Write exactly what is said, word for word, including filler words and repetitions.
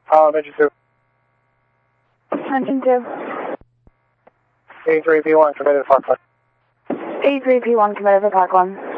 Uh, engine two. Engine two. A three P one, committed to Park one. A three P one, committed to Park one.